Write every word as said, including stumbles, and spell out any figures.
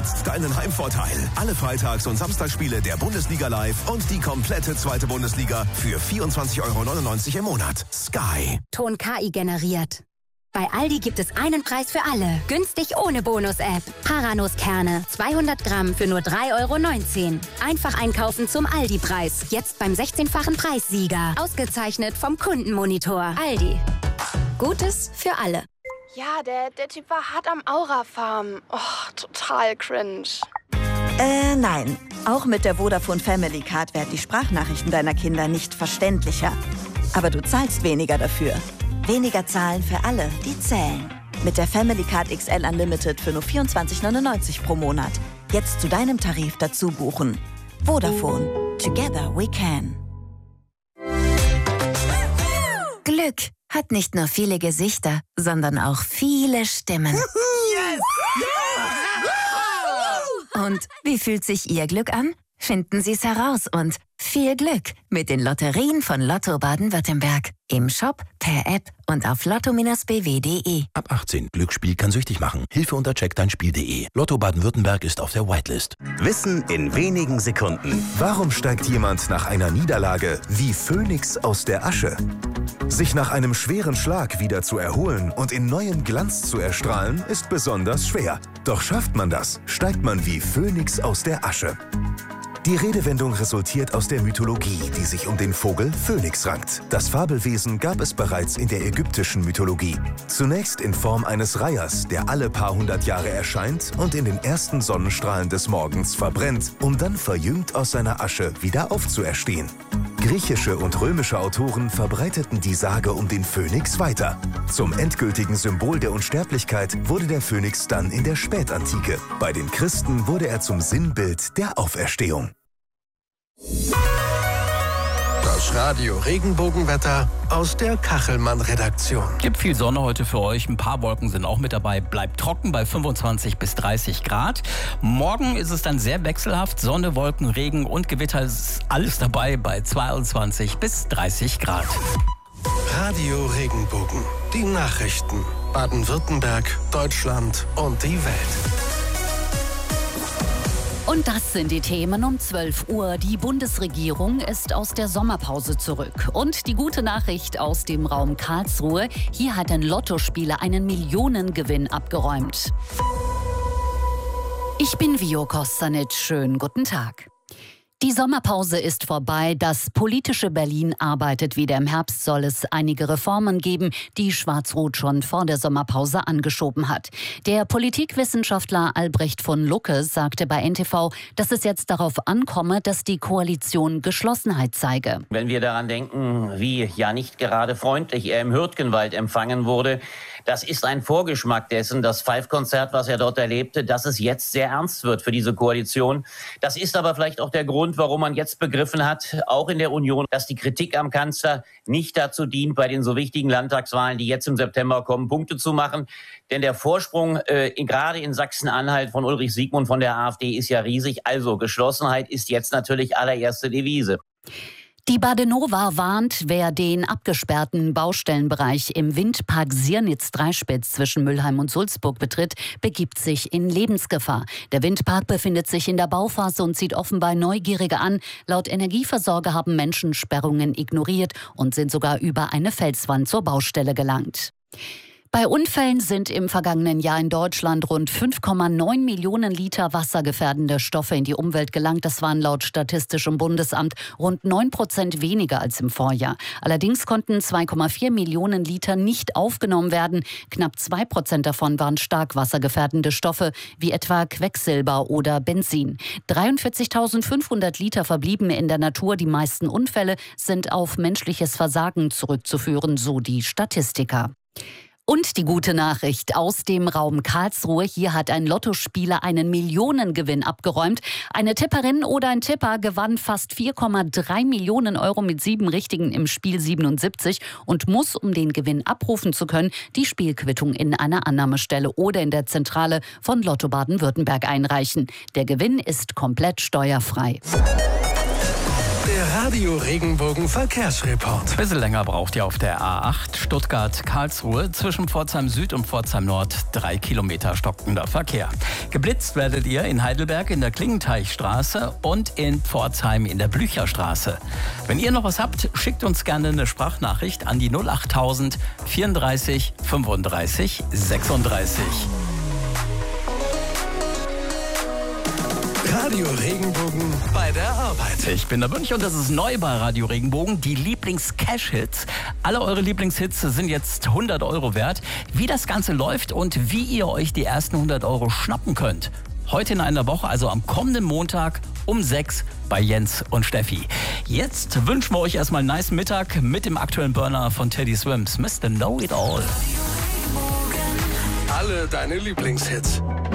jetzt deinen Heimvorteil. Alle Freitags- und Samstagsspiele der Bundesliga live und die komplette zweite Bundesliga für vierundzwanzig Euro neunundneunzig im Monat. Sky. Ton K I generiert. Bei Aldi gibt es einen Preis für alle. Günstig ohne Bonus-App. Paranuss-Kerne, zweihundert Gramm für nur drei Euro neunzehn. Einfach einkaufen zum Aldi-Preis. Jetzt beim sechzehnfachen Preissieger. Ausgezeichnet vom Kundenmonitor. Aldi. Gutes für alle. Ja, der, der Typ war hart am Aura-Farm. Oh, total cringe. Äh, nein. Auch mit der Vodafone Family Card werden die Sprachnachrichten deiner Kinder nicht verständlicher. Aber du zahlst weniger dafür. Weniger zahlen für alle, die zählen. Mit der Family Card X L Unlimited für nur vierundzwanzig neunundneunzig pro Monat. Jetzt zu deinem Tarif dazu buchen. Vodafone. Together we can. Glück hat nicht nur viele Gesichter, sondern auch viele Stimmen. Yes! Und wie fühlt sich Ihr Glück an? Finden Sie es heraus und viel Glück mit den Lotterien von Lotto Baden-Württemberg. Im Shop, per App und auf lotto Bindestrich b w punkt de. Ab achtzehn. Glücksspiel kann süchtig machen. Hilfe unter check dein spiel punkt de. Lotto Baden-Württemberg ist auf der Whitelist. Wissen in wenigen Sekunden. Warum steigt jemand nach einer Niederlage wie Phönix aus der Asche? Sich nach einem schweren Schlag wieder zu erholen und in neuem Glanz zu erstrahlen, ist besonders schwer. Doch schafft man das, steigt man wie Phönix aus der Asche. Die Redewendung resultiert aus der Mythologie, die sich um den Vogel Phönix rankt. Das Fabelwesen gab es bereits in der ägyptischen Mythologie. Zunächst in Form eines Reihers, der alle paar hundert Jahre erscheint und in den ersten Sonnenstrahlen des Morgens verbrennt, um dann verjüngt aus seiner Asche wieder aufzuerstehen. Griechische und römische Autoren verbreiteten die Sage um den Phönix weiter. Zum endgültigen Symbol der Unsterblichkeit wurde der Phönix dann in der Spätantike. Bei den Christen wurde er zum Sinnbild der Auferstehung. Das Radio Regenbogenwetter aus der Kachelmann-Redaktion. Gibt viel Sonne heute für euch. Ein paar Wolken sind auch mit dabei. Bleibt trocken bei fünfundzwanzig bis dreißig Grad. Morgen ist es dann sehr wechselhaft. Sonne, Wolken, Regen und Gewitter ist alles dabei bei zweiundzwanzig bis dreißig Grad. Radio Regenbogen. Die Nachrichten. Baden-Württemberg, Deutschland und die Welt. Und das sind die Themen um zwölf Uhr. Die Bundesregierung ist aus der Sommerpause zurück. Und die gute Nachricht aus dem Raum Karlsruhe. Hier hat ein Lottospieler einen Millionengewinn abgeräumt. Ich bin Vio Kostanic. Schönen guten Tag. Die Sommerpause ist vorbei. Das politische Berlin arbeitet wieder. Im Herbst soll es einige Reformen geben, die Schwarz-Rot schon vor der Sommerpause angeschoben hat. Der Politikwissenschaftler Albrecht von Lucke sagte bei N T V, dass es jetzt darauf ankomme, dass die Koalition Geschlossenheit zeige. Wenn wir daran denken, wie ja nicht gerade freundlich er im Hürtgenwald empfangen wurde, das ist ein Vorgeschmack dessen, das Five-Konzert, was er dort erlebte, dass es jetzt sehr ernst wird für diese Koalition. Das ist aber vielleicht auch der Grund, warum man jetzt begriffen hat, auch in der Union, dass die Kritik am Kanzler nicht dazu dient, bei den so wichtigen Landtagswahlen, die jetzt im September kommen, Punkte zu machen. Denn der Vorsprung äh, in, gerade in Sachsen-Anhalt von Ulrich Siegmund von der AfD ist ja riesig. Also Geschlossenheit ist jetzt natürlich allererste Devise. Die Badenova warnt, wer den abgesperrten Baustellenbereich im Windpark Sirnitz-Dreispitz zwischen Mülheim und Sulzburg betritt, begibt sich in Lebensgefahr. Der Windpark befindet sich in der Bauphase und zieht offenbar Neugierige an. Laut Energieversorger haben Menschen Sperrungen ignoriert und sind sogar über eine Felswand zur Baustelle gelangt. Bei Unfällen sind im vergangenen Jahr in Deutschland rund fünf Komma neun Millionen Liter wassergefährdende Stoffe in die Umwelt gelangt. Das waren laut Statistischem Bundesamt rund neun Prozent weniger als im Vorjahr. Allerdings konnten zwei Komma vier Millionen Liter nicht aufgenommen werden. Knapp zwei Prozent davon waren stark wassergefährdende Stoffe, wie etwa Quecksilber oder Benzin. dreiundvierzigtausendfünfhundert Liter verblieben in der Natur. Die meisten Unfälle sind auf menschliches Versagen zurückzuführen, so die Statistiker. Und die gute Nachricht aus dem Raum Karlsruhe. Hier hat ein Lottospieler einen Millionengewinn abgeräumt. Eine Tipperin oder ein Tipper gewann fast vier Komma drei Millionen Euro mit sieben Richtigen im Spiel siebenundsiebzig und muss, um den Gewinn abrufen zu können, die Spielquittung in einer Annahmestelle oder in der Zentrale von Lotto Baden-Württemberg einreichen. Der Gewinn ist komplett steuerfrei. Der Radio Regenbogen Verkehrsreport. Ein bisschen länger braucht ihr auf der A acht Stuttgart-Karlsruhe zwischen Pforzheim Süd und Pforzheim Nord. Drei Kilometer stockender Verkehr. Geblitzt werdet ihr in Heidelberg in der Klingenteichstraße und in Pforzheim in der Blücherstraße. Wenn ihr noch was habt, schickt uns gerne eine Sprachnachricht an die null achttausend vierunddreißig fünfunddreißig sechsunddreißig. Radio Regenbogen bei der Arbeit. Ich bin der Mönch und das ist neu bei Radio Regenbogen, die Lieblings-Cash-Hits. Alle eure Lieblingshits sind jetzt hundert Euro wert. Wie das Ganze läuft und wie ihr euch die ersten hundert Euro schnappen könnt. Heute in einer Woche, also am kommenden Montag um sechs bei Jens und Steffi. Jetzt wünschen wir euch erstmal einen nice Mittag mit dem aktuellen Burner von Teddy Swims, Mister Know It All. Alle deine Lieblingshits.